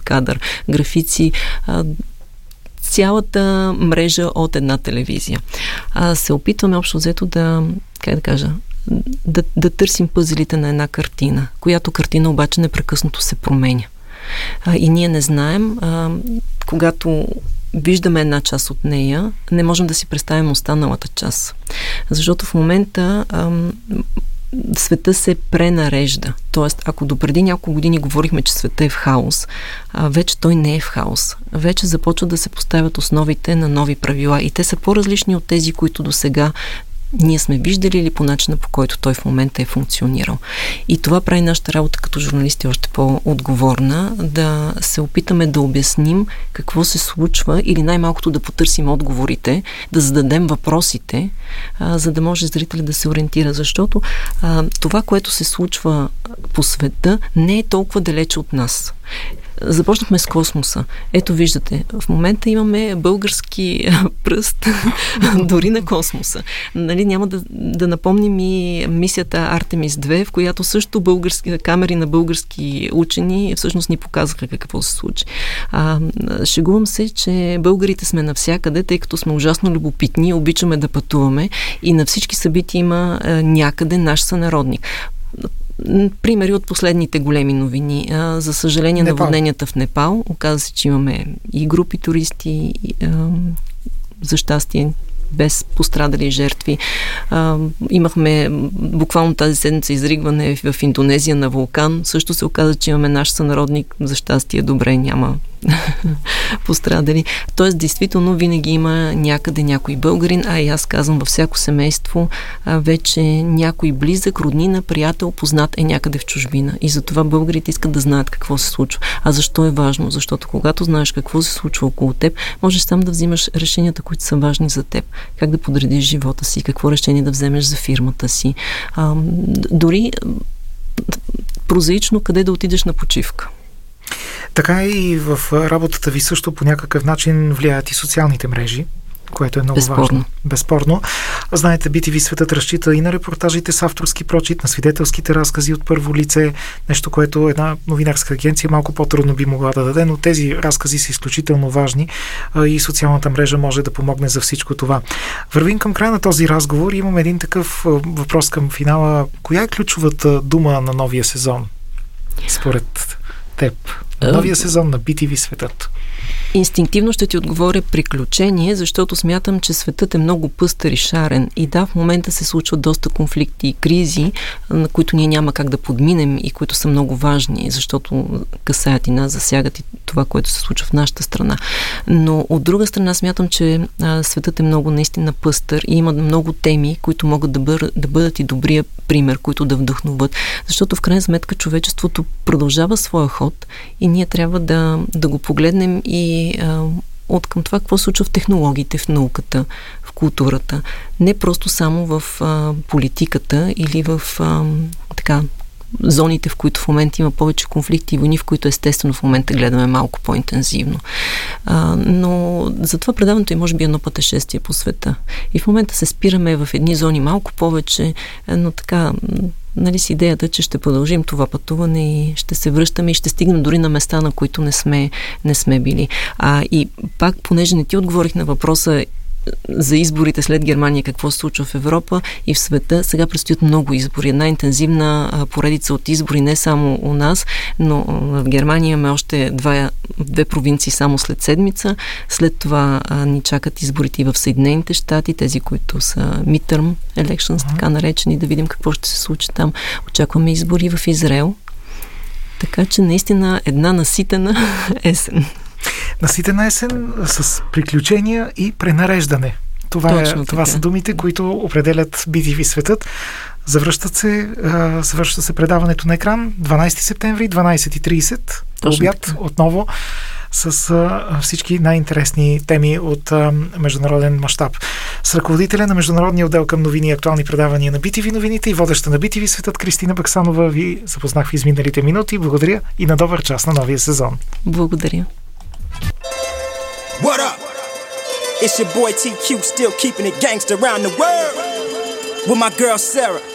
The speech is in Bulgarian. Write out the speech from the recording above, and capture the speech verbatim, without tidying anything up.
кадър, графици, а, цялата мрежа от една телевизия. А, се опитваме общо взето да, как да кажа, да, да търсим пъзелите на една картина, която картина обаче непрекъснато се променя. А, и ние не знаем, а, когато виждаме една част от нея, не можем да си представим останалата част. Защото в момента ам, света се пренарежда. Тоест, ако допреди няколко години говорихме, че света е в хаос, а, вече той не е в хаос. Вече започват да се поставят основите на нови правила и те са по-различни от тези, които досега ние сме виждали или по начина, по който той в момента е функционирал. И това прави нашата работа като журналисти още по-отговорна, да се опитаме да обясним какво се случва или най-малкото да потърсим отговорите, да зададем въпросите, а, за да може зрителят да се ориентира. Защото а, това, което се случва по света, не е толкова далече от нас. Започнахме с космоса. Ето виждате, в момента имаме български пръст дори на космоса. Нали, няма да, да напомним и мисията Артемис две, в която също български, камери на български учени всъщност ни показаха какво се случи. А, шегувам се, че българите сме навсякъде, тъй като сме ужасно любопитни, обичаме да пътуваме и на всички събития има а, някъде наш сънародник. Примери от последните големи новини. А, за съжаление, Непал. Наводненията в Непал. Оказва се, че имаме и групи туристи, и, а, за щастие, без пострадали жертви. А, имахме буквално тази седмица изригване в, в Индонезия на вулкан. Също се оказа, че имаме наш сънародник. За щастие, добре, няма пострадали. Тоест, действително, винаги има някъде някой българин, а и аз казвам, във всяко семейство а, вече някой близък, роднина, приятел, познат е някъде в чужбина. И затова българите искат да знаят какво се случва. А защо е важно? Защото когато знаеш какво се случва около теб, можеш сам да взимаш решенията, които са важни за теб. Как да подредиш живота си, какво решение да вземеш за фирмата си. А, дори прозаично къде да отидеш на почивка. Така и в работата ви също по някакъв начин влияят и социалните мрежи, което е много Безспорно. важно. Безспорно. Знаете, би ти ви Светът разчита и на репортажите с авторски прочит, на свидетелските разкази от първо лице, нещо, което една новинарска агенция малко по-трудно би могла да даде, но тези разкази са изключително важни и социалната мрежа може да помогне за всичко това. Вървим към края на този разговор и имам един такъв въпрос към финала. Коя е ключовата дума на новия сезон, според теб? Новия сезон на би ти ви Светът. Инстинктивно ще ти отговоря приключение, защото смятам, че светът е много пъстър и шарен. И да, в момента се случват доста конфликти и кризи, на които ние няма как да подминем и които са много важни, защото касаят и нас, засягат и това, което се случва в нашата страна. Но от друга страна смятам, че а, светът е много наистина пъстър и има много теми, които могат да, бър, да бъдат и добрия пример, които да вдъхнуват. Защото в крайна сметка човечеството продължава своя ход и ние трябва да, да го погледнем и а, от към това, какво се случва в технологиите, в науката, в културата. Не просто само в а, политиката или в а, така зоните, в които в момента има повече конфликти и войни, в които естествено в момента гледаме малко по-интензивно. А, но затова предаването е може би едно пътешествие по света. И в момента се спираме в едни зони малко повече, но така, нали, с идеята, че ще продължим това пътуване и ще се връщаме и ще стигнем дори на места, на които не сме, не сме били. А, и пак, понеже не ти отговорих на въпроса за изборите след Германия, какво се случва в Европа и в света. Сега предстоят много избори. Една интензивна поредица от избори, не само у нас, но в Германия имаме още два, две провинции само след седмица. След това а, ни чакат изборите и в Съединените щати, тези, които са midterm elections, така наречени, да видим какво ще се случи там. Очакваме избори в Израел. Така че наистина една наситена есен. Наситена есен с приключения и пренареждане. Това, е, това са думите, които определят би ти ви Светът. Завръщат се, а, завръща се предаването на екран дванайсети септември, дванайсет и трийсет. Обяд така. Отново с а, всички най-интересни теми от а, международен мащаб. С ръководителя на международния отдел към новини и актуални предавания на би ти ви новините и водеща на би ти ви Светът Кристина Баксанова ви запознах в изминалите минути. Благодаря и на добър час на новия сезон. Благодаря. What up? It's your boy T Q, still keeping it gangster around the world. With my girl Sarah.